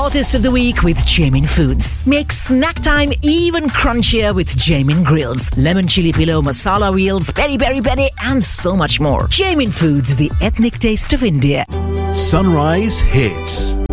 Hottest of the week with Jamin Foods. Make snack time even crunchier with Jamin Grills. Lemon chili pillow, masala wheels, peri peri peri, and so much more. Jamin Foods, the ethnic taste of India. Sunrise Hits.